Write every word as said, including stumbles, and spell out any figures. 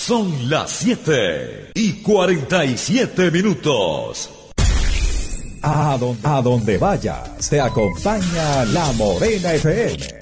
Son las siete y cuarenta y siete minutos. A donde, a donde vayas, te acompaña La Morena F M.